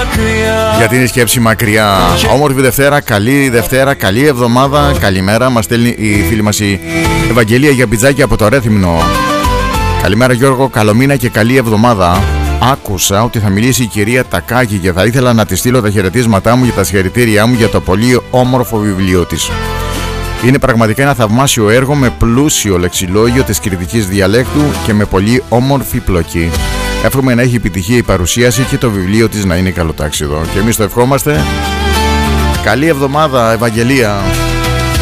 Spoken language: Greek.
Γιατί είναι η σκέψη μακριά. Όμορφη Δευτέρα, καλή εβδομάδα. Καλημέρα, μας στέλνει η φίλη μας η Ευαγγελία για πιτζάκι από το Ρέθυμνο. Καλημέρα Γιώργο, καλό μήνα και καλή εβδομάδα. Άκουσα ότι θα μιλήσει η κυρία Τακάκη και θα ήθελα να της στείλω τα χαιρετίσματά μου και τα συγχαρητήριά μου για το πολύ όμορφο βιβλίο της. Είναι πραγματικά ένα θαυμάσιο έργο με πλούσιο λεξιλόγιο της κριτικής διαλέκτου και με πολύ όμορφη πλοκή. Εύχομαι να έχει επιτυχία η παρουσίαση και το βιβλίο της να είναι καλοτάξιδο. Και εμείς το ευχόμαστε. Καλή εβδομάδα, Ευαγγελία.